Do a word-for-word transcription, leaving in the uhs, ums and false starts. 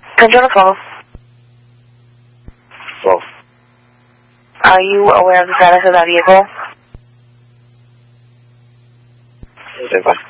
Control the call. Well, Are you aware of the status of that vehicle? stand by.